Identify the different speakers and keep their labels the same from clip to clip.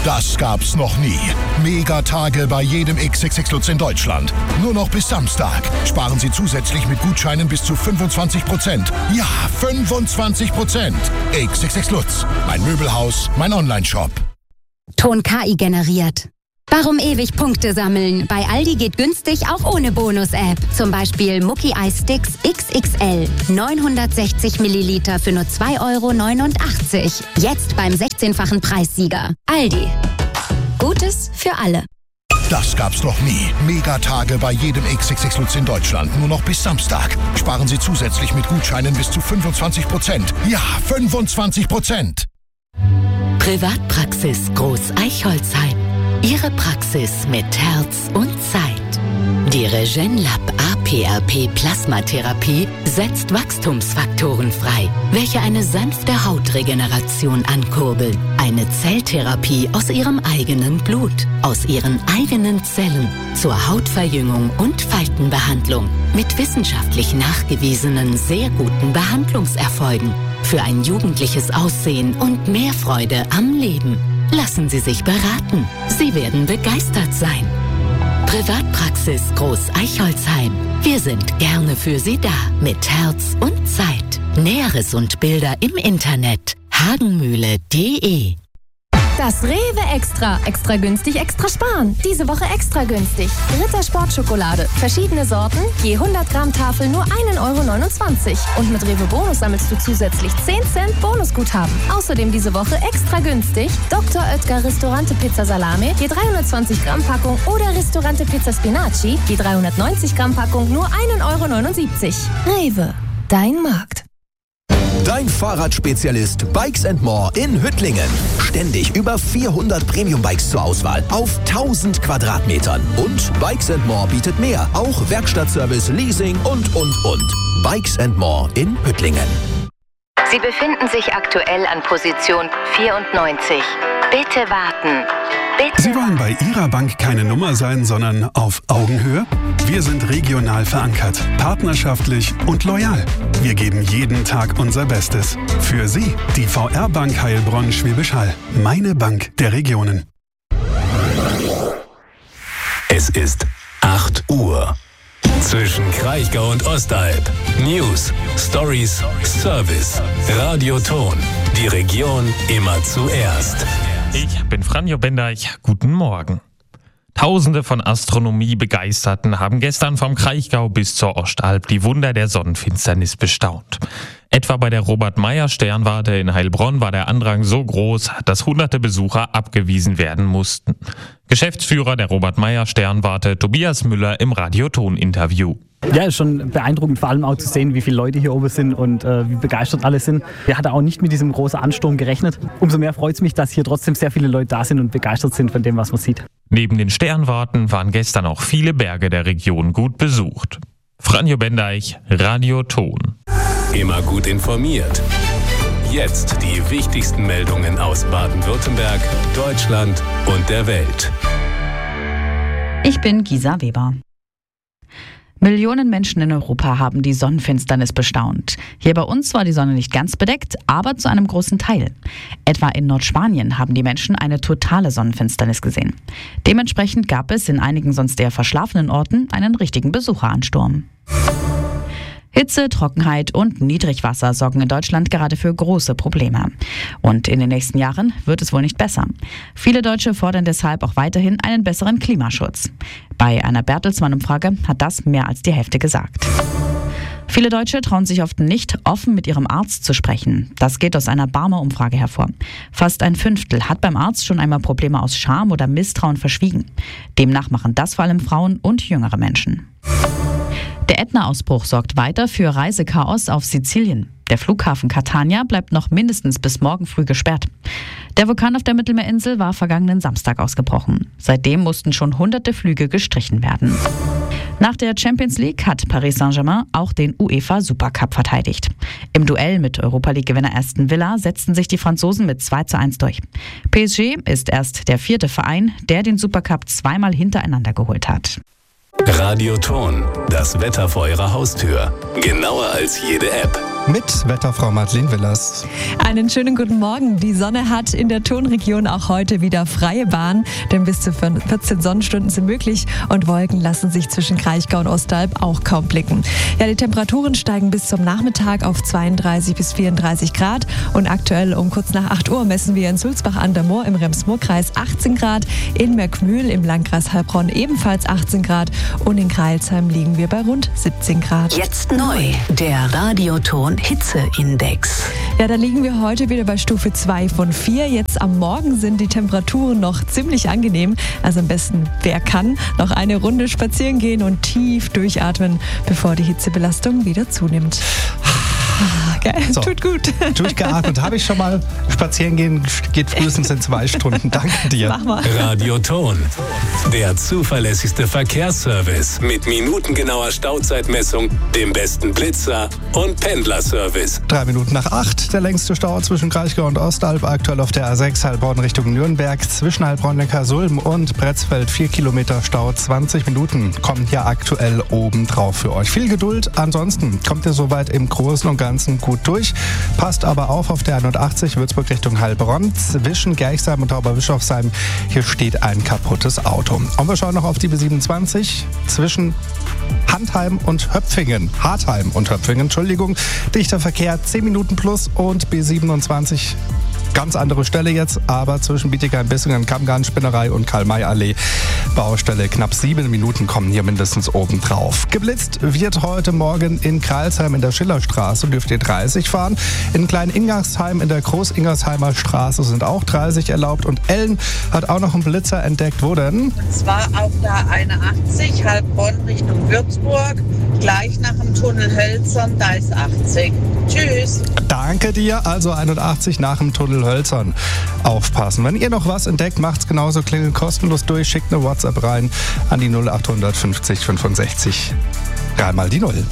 Speaker 1: Das gab's noch nie. Megatage bei jedem XXX Lutz in Deutschland. Nur noch bis Samstag. Sparen Sie zusätzlich mit Gutscheinen bis zu 25%. Ja, 25%. XXX Lutz. Mein Möbelhaus, mein Onlineshop.
Speaker 2: Ton KI generiert. Warum ewig Punkte sammeln? Bei Aldi geht günstig auch ohne Bonus-App. Zum Beispiel Mucki Eis Sticks XXL. 960 Milliliter für nur 2,89 €. Jetzt beim 16-fachen Preissieger. Aldi. Gutes für alle.
Speaker 1: Das gab's noch nie. Megatage bei jedem XXX Lutz in Deutschland. Nur noch bis Samstag. Sparen Sie zusätzlich mit Gutscheinen bis zu 25%. Ja, 25%.
Speaker 3: Privatpraxis Groß Eichholzheim. Ihre Praxis mit Herz und Zeit. Die Regenlab APRP Plasmatherapie setzt Wachstumsfaktoren frei, welche eine sanfte Hautregeneration ankurbeln. Eine Zelltherapie aus ihrem eigenen Blut, aus ihren eigenen Zellen zur Hautverjüngung und Faltenbehandlung mit wissenschaftlich nachgewiesenen sehr guten Behandlungserfolgen für ein jugendliches Aussehen und mehr Freude am Leben. Lassen Sie sich beraten. Sie werden begeistert sein. Privatpraxis Groß Eichholzheim. Wir sind gerne für Sie da mit Herz und Zeit. Näheres und Bilder im Internet hagenmühle.de.
Speaker 4: Das Rewe Extra. Extra günstig, extra sparen. Diese Woche extra günstig. Ritter Sportschokolade. Verschiedene Sorten, je 100 Gramm Tafel nur 1,29 €. Und mit Rewe Bonus sammelst du zusätzlich 10 Cent Bonusguthaben. Außerdem diese Woche extra günstig Dr. Oetker Ristorante Pizza Salame, je 320 Gramm Packung oder Ristorante Pizza Spinaci, je 390 Gramm Packung nur 1,79 €. Rewe, dein Markt.
Speaker 5: Dein Fahrradspezialist Bikes & More in Hüttlingen. Ständig über 400 Premium-Bikes zur Auswahl auf 1000 Quadratmetern. Und Bikes & More bietet mehr, auch Werkstattservice, Leasing und. Bikes & More in Hüttlingen.
Speaker 3: Sie befinden sich aktuell an Position 94. Bitte warten. Bitte.
Speaker 6: Sie wollen bei Ihrer Bank keine Nummer sein, sondern auf Augenhöhe? Wir sind regional verankert, partnerschaftlich und loyal. Wir geben jeden Tag unser Bestes. Für Sie, die VR-Bank Heilbronn-Schwäbisch Hall. Meine Bank der Regionen.
Speaker 7: Es ist 8 Uhr. Zwischen Kraichgau und Ostalb. News, Stories, Service. Radio Ton. Die Region immer zuerst.
Speaker 8: Ich bin Franjo Bendeich. Guten Morgen. Tausende von Astronomie-Begeisterten haben gestern vom Kraichgau bis zur Ostalb die Wunder der Sonnenfinsternis bestaunt. Etwa bei der Robert-Meyer-Sternwarte in Heilbronn war der Andrang so groß, dass hunderte Besucher abgewiesen werden mussten. Geschäftsführer der Robert-Meyer-Sternwarte Tobias Müller im Radio-Ton-Interview.
Speaker 9: Ja, ist schon beeindruckend, vor allem auch zu sehen, wie viele Leute hier oben sind und wie begeistert alle sind. Wir hatten auch nicht mit diesem großen Ansturm gerechnet. Umso mehr freut es mich, dass hier trotzdem sehr viele Leute da sind und begeistert sind von dem, was man sieht.
Speaker 8: Neben den Sternwarten waren gestern auch viele Berge der Region gut besucht. Franjo Bendeich, Radio Ton.
Speaker 7: Immer gut informiert. Jetzt die wichtigsten Meldungen aus Baden-Württemberg, Deutschland und der Welt.
Speaker 10: Ich bin Gisa Weber. Millionen Menschen in Europa haben die Sonnenfinsternis bestaunt. Hier bei uns war die Sonne nicht ganz bedeckt, aber zu einem großen Teil. Etwa in Nordspanien haben die Menschen eine totale Sonnenfinsternis gesehen. Dementsprechend gab es in einigen sonst eher verschlafenen Orten einen richtigen Besucheransturm. Hitze, Trockenheit und Niedrigwasser sorgen in Deutschland gerade für große Probleme. Und in den nächsten Jahren wird es wohl nicht besser. Viele Deutsche fordern deshalb auch weiterhin einen besseren Klimaschutz. Bei einer Bertelsmann-Umfrage hat das mehr als die Hälfte gesagt. Viele Deutsche trauen sich oft nicht, offen mit ihrem Arzt zu sprechen. Das geht aus einer Barmer-Umfrage hervor. Fast ein Fünftel hat beim Arzt schon einmal Probleme aus Scham oder Misstrauen verschwiegen. Demnach machen das vor allem Frauen und jüngere Menschen. Der Ätna-Ausbruch sorgt weiter für Reisechaos auf Sizilien. Der Flughafen Catania bleibt noch mindestens bis morgen früh gesperrt. Der Vulkan auf der Mittelmeerinsel war vergangenen Samstag ausgebrochen. Seitdem mussten schon hunderte Flüge gestrichen werden. Nach der Champions League hat Paris Saint-Germain auch den UEFA Supercup verteidigt. Im Duell mit Europa League-Gewinner Aston Villa setzten sich die Franzosen mit 2:1 durch. PSG ist erst der 4. Verein, der den Supercup zweimal hintereinander geholt hat.
Speaker 7: Radio Ton, das Wetter vor Ihrer Haustür. Genauer als jede App.
Speaker 11: mit Wetterfrau Madeleine Willers.
Speaker 12: Einen schönen guten Morgen. Die Sonne hat in der Tonregion auch heute wieder freie Bahn, denn bis zu 14 Sonnenstunden sind möglich und Wolken lassen sich zwischen Kraichgau und Ostalb auch kaum blicken. Ja, die Temperaturen steigen bis zum Nachmittag auf 32 bis 34 Grad und aktuell um kurz nach 8 Uhr messen wir in Sulzbach an der Moor im Rems-Murr-Kreis 18 Grad, in Merkmühl im Landkreis Heilbronn ebenfalls 18 Grad und in Crailsheim liegen wir bei rund 17 Grad.
Speaker 3: Jetzt neu, der Radioton Hitzeindex.
Speaker 12: Ja, da liegen wir heute wieder bei Stufe 2 von 4. Jetzt am Morgen sind die Temperaturen noch ziemlich angenehm. Also am besten, wer kann, noch eine Runde spazieren gehen und tief durchatmen, bevor die Hitzebelastung wieder zunimmt. Geil, so, tut gut.
Speaker 11: Durchgeatmet habe ich schon mal. Spazieren gehen geht frühestens in 2 Stunden. Danke dir.
Speaker 12: Mach mal.
Speaker 7: Radioton, der zuverlässigste Verkehrsservice mit minutengenauer Stauzeitmessung, dem besten Blitzer und Pendlerservice.
Speaker 11: 3 Minuten nach 8, der längste Stau zwischen Kraichgau und Ostalb, aktuell auf der A6 Heilbronn Richtung Nürnberg, zwischen Heilbronn-Neckarsulm und Bretzfeld 4 Kilometer Stau, 20 Minuten, kommt ja aktuell oben drauf für euch. Viel Geduld, ansonsten kommt ihr soweit im Großen und Ganzen gut durch. Passt aber auf der 81 Würzburg Richtung Heilbronn, zwischen Gerchsheim und Tauberbischofsheim. Hier steht ein kaputtes Auto. Und wir schauen noch auf die B27 zwischen Hartheim und Höpfingen. Entschuldigung. Dichter Verkehr, 10 Minuten plus und B27. Ganz andere Stelle jetzt, aber zwischen Bietigheim, Bissingen, Kammgarn, Spinnerei und Karl-May-Allee. Baustelle, knapp 7 Minuten kommen hier mindestens oben drauf. Geblitzt wird heute Morgen in Crailsheim in der Schillerstraße, dürft ihr 30 fahren. In Klein-Ingersheim in der Groß-Ingersheimer Straße sind auch 30 erlaubt. Und Ellen hat auch noch einen Blitzer entdeckt. Wo denn?
Speaker 13: Und zwar auf der 81 Heilbronn Richtung Würzburg, gleich nach dem Tunnel Hölzern, da ist 80. Tschüss.
Speaker 11: Danke dir. Also 81 nach dem Tunnel Hölzern. Aufpassen. Wenn ihr noch was entdeckt, macht's genauso, klingelt kostenlos durch, schickt eine WhatsApp rein an die 0850 65 3 die 0.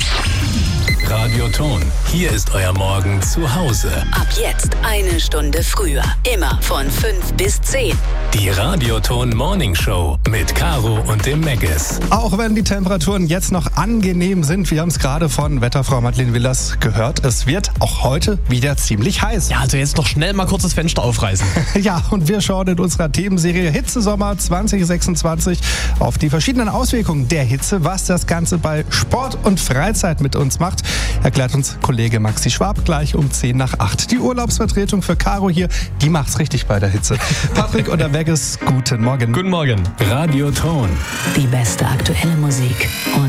Speaker 7: Radioton, hier ist euer Morgen zu Hause.
Speaker 3: Ab jetzt 1 Stunde früher. Immer von 5 bis 10.
Speaker 7: Die Radioton Morning Show mit Caro und dem Meggis.
Speaker 11: Auch wenn die Temperaturen jetzt noch angenehm sind, wir haben es gerade von Wetterfrau Madeleine Willers gehört, es wird auch heute wieder ziemlich heiß.
Speaker 14: Ja, also jetzt noch schnell mal kurz das Fenster aufreißen.
Speaker 11: Ja, und wir schauen in unserer Themenserie Hitzesommer 2026 auf die verschiedenen Auswirkungen der Hitze, was das Ganze bei Sport und Freizeit mit uns macht, erklärt uns Kollege Maxi Schwab gleich um 10 nach 8. Die Urlaubsvertretung für Caro hier, die macht's richtig bei der Hitze. Patrick und der Meggis, guten Morgen.
Speaker 14: Guten Morgen.
Speaker 7: Radioton.
Speaker 3: Die beste aktuelle Musik und